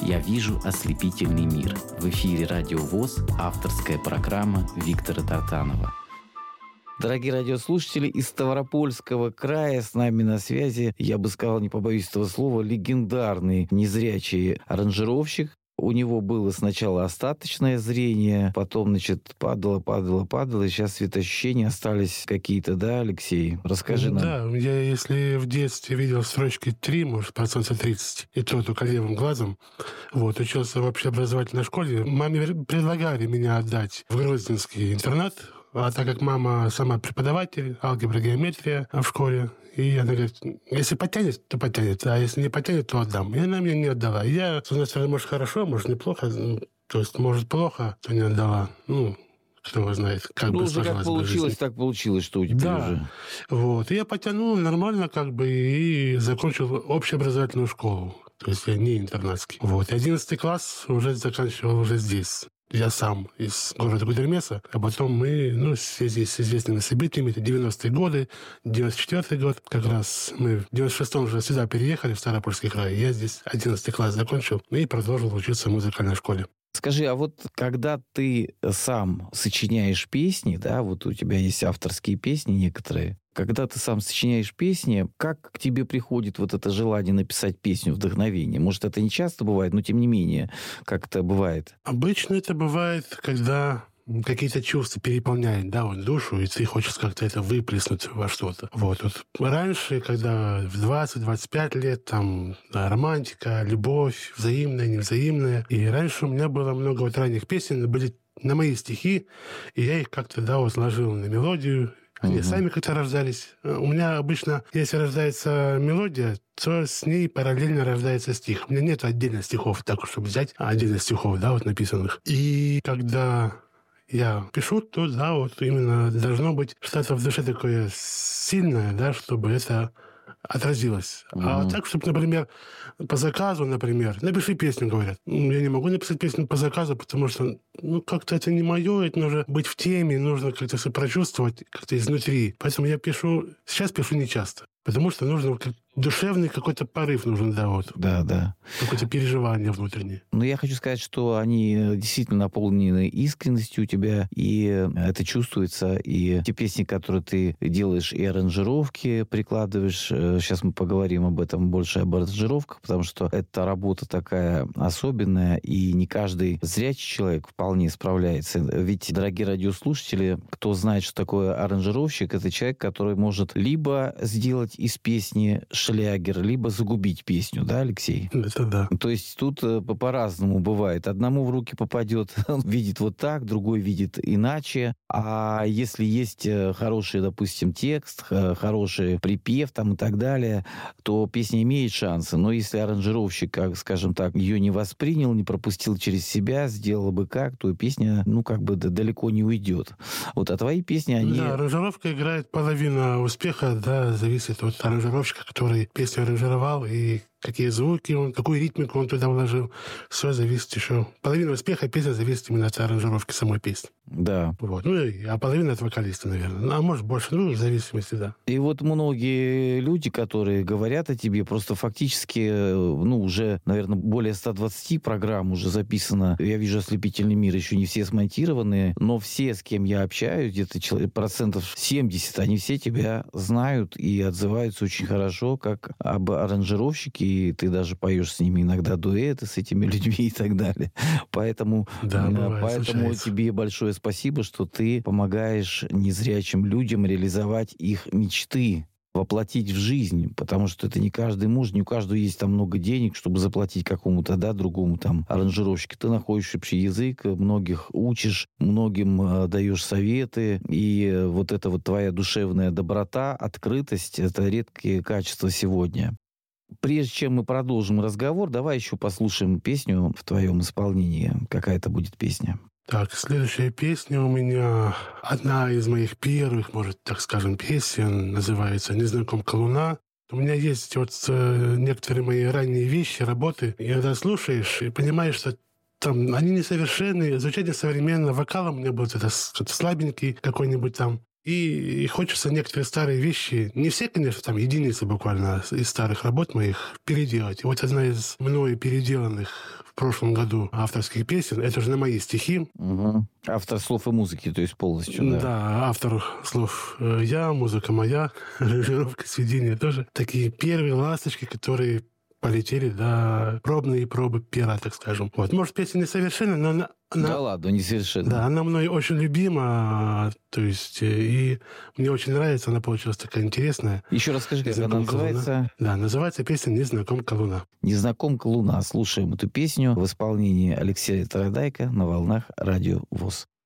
«Я вижу ослепительный мир». В эфире «Радио ВОС», авторская программа Виктора Тартанова. Дорогие радиослушатели, из Ставропольского края с нами на связи, я бы сказал, не побоюсь этого слова, легендарный незрячий аранжировщик. У него было сначала остаточное зрение, потом, падало, и сейчас светоощущения остались какие-то, да, Алексей? Расскажи нам. Да, я если в детстве видел строчки 3, может, 30%, и то только левым глазом, учился в общеобразовательной школе, маме предлагали меня отдать в Грозненский интернат, а так как мама сама преподаватель, алгебра, геометрия в школе, и она говорит, если потянет, то потянет, а если не потянет, то отдам. И она мне не отдала. Я, с одной стороны, может, хорошо, может, неплохо, то есть, может, плохо, то не отдала. Кто его знает, как бы уже как получилось, так получилось, что у тебя уже. И я потянул нормально, и закончил общеобразовательную школу. То есть я не интернатский. 11 класс уже заканчивал уже здесь. Я сам из города Гудермеса, а потом мы, в связи с известными событиями, это 90-е годы, 94-й год, как раз мы в 96-м уже сюда переехали, в Ставропольский край. Я здесь 11 класс закончил и продолжил учиться в музыкальной школе. Скажи, а когда ты сам сочиняешь песни, да, у тебя есть авторские песни некоторые, когда ты сам сочиняешь песни, как к тебе приходит это желание написать песню, вдохновение? Может, это не часто бывает, но тем не менее, как это бывает? Обычно это бывает, когда какие-то чувства переполняют, душу, и ты хочешь как-то это выплеснуть во что-то. Раньше, когда в 20-25 лет, романтика, любовь, взаимная, невзаимная. И раньше у меня было много ранних песен, были на мои стихи, и я их как-то, сложил на мелодию. Они сами как-то рождались. У меня обычно, если рождается мелодия, то с ней параллельно рождается стих. У меня нет отдельных стихов, так уж, чтобы взять отдельных стихов, написанных. И когда я пишу, то, именно должно быть что-то в душе такое сильное, чтобы это отразилось. А так, чтобы, например, по заказу, напиши песню, говорят. Я не могу написать песню по заказу, потому что, как-то это не мое, это нужно быть в теме, нужно как-то все прочувствовать, как-то изнутри. Поэтому я сейчас пишу не часто. Потому что нужно душевный какой-то порыв нужен, Да. Какое-то переживание внутреннее. Но я хочу сказать, что они действительно наполнены искренностью у тебя, и это чувствуется. И те песни, которые ты делаешь, и аранжировки прикладываешь, сейчас мы поговорим об этом больше, об аранжировках, потому что это работа такая особенная, и не каждый зрячий человек вполне справляется. Ведь, дорогие радиослушатели, кто знает, что такое аранжировщик, это человек, который может либо сделать из песни шлягер, либо загубить песню, да, Алексей? Это да. То есть тут по-разному бывает. Одному в руки попадет, он видит так, другой видит иначе. А если есть хороший, допустим, текст, хороший припев и так далее, то песня имеет шансы. Но если аранжировщик, скажем так, ее не воспринял, не пропустил через себя, сделал бы то песня, далеко не уйдет. А твои песни, они... Да, аранжировка играет половину успеха, зависит от аранжировщика, который песню аранжировал, и какие звуки он, какую ритмику он туда вложил. Все зависит еще. Половина успеха песни зависит именно от аранжировки самой песни. Да. А половина от вокалиста, наверное. А может больше, в зависимости, да. И многие люди, которые говорят о тебе, просто фактически, уже, наверное, более 120 программ уже записано. Я вижу «Ослепительный мир», еще не все смонтированы, но все, с кем я общаюсь, где-то 70%, они все тебя знают и отзываются очень хорошо, как об аранжировщике, и ты даже поешь с ними иногда дуэты с этими людьми и так далее. Поэтому тебе большое спасибо, что ты помогаешь незрячим людям реализовать их мечты, воплотить в жизнь, потому что это не каждый может, не у каждого есть много денег, чтобы заплатить какому-то, другому аранжировщику. Ты находишь общий язык, многих учишь, многим даешь советы, и эта твоя душевная доброта, открытость, это редкие качества сегодня. Прежде чем мы продолжим разговор, давай еще послушаем песню в твоем исполнении. Какая это будет песня? Так, следующая песня у меня одна из моих первых, может, так скажем, песен, называется «Незнакомка луна». У меня есть некоторые мои ранние вещи, работы. И когда слушаешь и понимаешь, что они несовершенные, звучание современно, вокал у меня был слабенький какой-нибудь И хочется некоторые старые вещи, не все, конечно, там единицы буквально из старых работ моих, переделать. И вот одна из мною переделанных в прошлом году авторских песен, это уже на мои стихи. Угу. Автор слов и музыки, то есть полностью, да? Да, автор слов я, музыка моя, аранжировка, сведения тоже. Такие первые ласточки, которые полетели, да, пробные пробы пера, так скажем. Вот, может, песня несовершенна, но она... Да ладно, не совершенно. Да, она мной очень любима, то есть, и мне очень нравится, она получилась такая интересная. Еще расскажи, как она называется? Луна. Да, называется песня «Незнакомка луна». «Незнакомка луна». Слушаем эту песню в исполнении Алексея Тарадайко на волнах Радио ВОС.